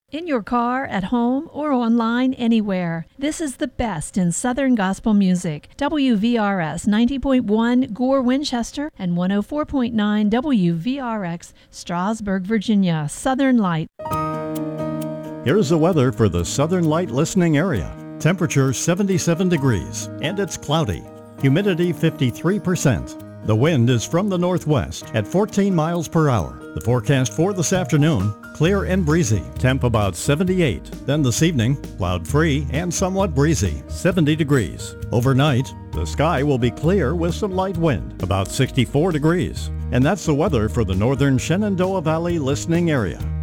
In your car, at home, or online, anywhere. This is the best in Southern gospel music. WVRS 90.1 Gore, Winchester, and 104.9 WVRX Strasburg, Virginia. Southern Light. Here's the weather for the Southern Light listening area. Temperature 77 degrees, and it's cloudy. Humidity 53%. The wind is from the northwest at 14 miles per hour. The forecast for this afternoon, clear and breezy. Temp about 78. Then this evening, cloud-free and somewhat breezy, 70 degrees. Overnight, the sky will be clear with some light wind, about 64 degrees. And that's the weather for the northern Shenandoah Valley listening area.